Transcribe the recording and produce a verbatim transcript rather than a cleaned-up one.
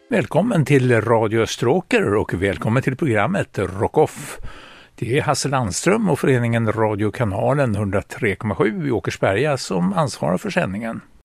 Välkommen till Radio Österåker och välkommen till programmet Rock Off. Det är Hasse Landström och föreningen Radiokanalen hundra tre komma sju i Åkersberga som ansvarar för sändningen.